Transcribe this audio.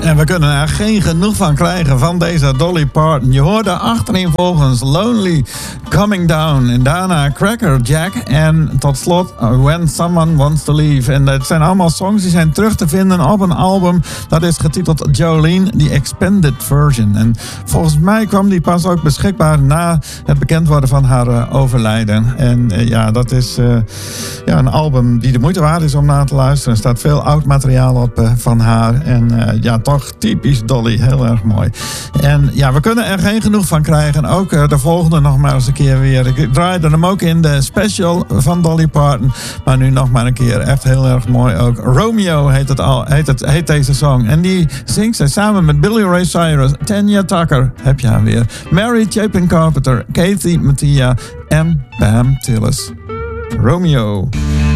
En we kunnen er geen genoeg van krijgen van deze Dolly Parton. Je hoorde achterin volgens Lonely Coming Down. En daarna Cracker Jack. En tot slot When Someone Wants to Leave. En dat zijn allemaal songs die zijn terug te vinden op een album. Dat is getiteld Jolene, The Expanded Version. En volgens mij kwam die pas ook beschikbaar na het bekend worden van haar overlijden. En ja, dat is een album die de moeite waard is om naar te luisteren. Er staat veel oud materiaal op van haar. En ja, toch typisch Dolly. Heel erg mooi. En ja, we kunnen er geen genoeg van krijgen. Ook de volgende nog maar eens een keer weer. Ik draaide hem ook in de special van Dolly Parton. Maar nu nog maar een keer. Echt heel erg mooi ook. Romeo heet deze song. En die zingt zij samen met Billy Ray Cyrus. Tanya Tucker, heb je haar weer. Mary Chapin Carpenter. Kathy Mattia en Pam Tillis. Romeo.